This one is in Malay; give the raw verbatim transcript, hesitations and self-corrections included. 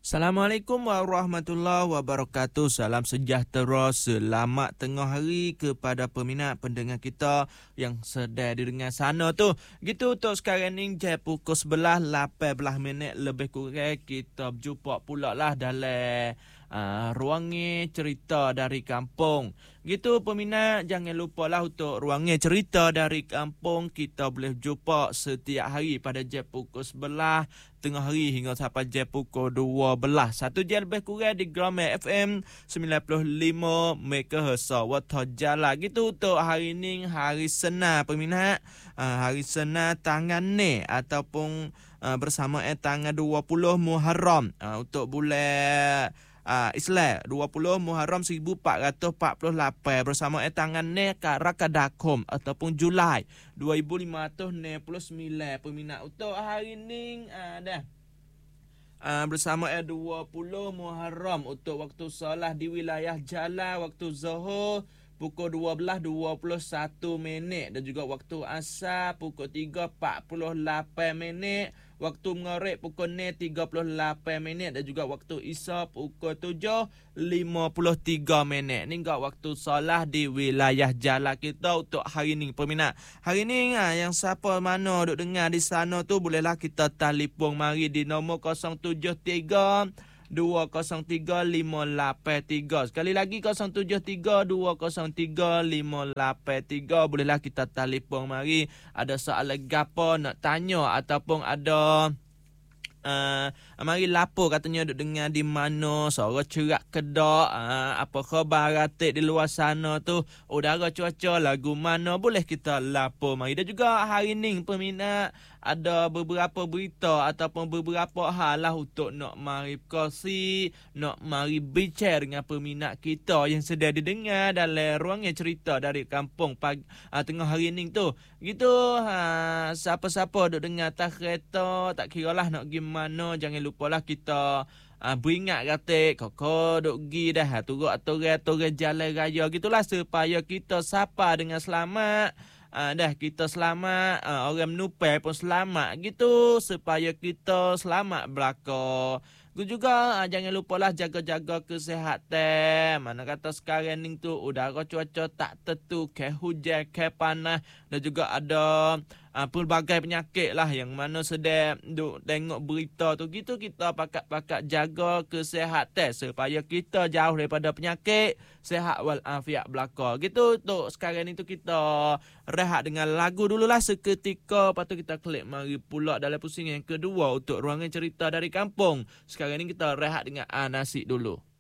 Assalamualaikum warahmatullahi wabarakatuh. Salam sejahtera, selamat tengah hari kepada peminat pendengar kita yang sedang didengar sana tu. Gitu untuk sekarang ni jam pukul sebelas lapan belas minit lebih kurang kita berjumpa pula lah dalam uh, ruangnya cerita dari kampung. Gitu peminat, jangan lupalah untuk ruangnya cerita dari kampung kita boleh jumpa setiap hari pada jam pukul sebelas tengah hari hingga sampai jam pukul dua belas. Satu jam lebih kurang di Grama F M sembilan puluh lima megahertz Wata Jala. Gitu untuk hari ini, hari Senin peminat. Uh, hari Senin tangan ni ataupun uh, bersama eh, tanggal dua puluh Muharram uh, untuk bulan Uh, Islam dua puluh Muharram seribu empat ratus empat puluh lapan bersama eh, tangan ni Rakadakum ataupun Julai dua ribu lima ratus enam puluh sembilan peminat. Untuk hari ni uh, dah uh, bersama eh, dua puluh Muharram untuk waktu solat di wilayah Jala waktu Zuhur pukul dua belas dua puluh satu minit dan juga waktu asar pukul tiga empat puluh lapan minit, waktu maghrib pukul enam tiga puluh lapan minit dan juga waktu isya pukul tujuh lima puluh tiga minit. Ni enggak waktu solat di wilayah Jala kita untuk hari ni peminat. Hari ni ha, yang siapa mana duk dengar di sana tu bolehlah kita telefon mari di nombor kosong tujuh tiga dua kosong tiga lima lapan tiga. Sekali lagi kosong tujuh tiga dua kosong tiga lima lapan tiga. Bolehlah kita telefon mari. Ada soalan gapo nak tanya ataupun ada Uh, mari lapor katanya duk dengar di mana suara cerak kedak, uh, apa khabar ratik di luar sana tu, udara cuaca lagu mana, boleh kita lapor mari. Dan juga hari ni peminat ada beberapa berita ataupun beberapa hal lah untuk nak mari kongsi, nak mari bincang dengan peminat kita yang sedang didengar dalam ruangnya cerita dari kampung pagi, uh, tengah hari ni tu. Gitu ha, siapa-siapa duk dengar atas kereta tak kiralah nak pergi mana, jangan lupalah kita uh, beringat kata koko duk pergi dah turut aturan-aturan jalan raya gitulah supaya kita sapa dengan selamat. Uh, dah kita selamat, uh, orang menupai pun selamat gitu supaya kita selamat belaka. Itu juga uh, jangan lupalah jaga-jaga kesihatan. Mana kata sekarang ni tu udara cuaca tak tentu, ke hujan, ke panas dan juga ada uh, pelbagai penyakit lah yang mana sedang duk tengok berita tu. Gitu kita pakat-pakat jaga kesihatan supaya kita jauh daripada penyakit, sihat walafiat belaka. Gitu untuk sekarang ni tu kita rehat dengan lagu dululah seketika, lepas tu kita klik mari pula dalam pusing yang kedua untuk ruangan cerita dari kampung. Sekarang ni kita rehat dengan Anasik dulu.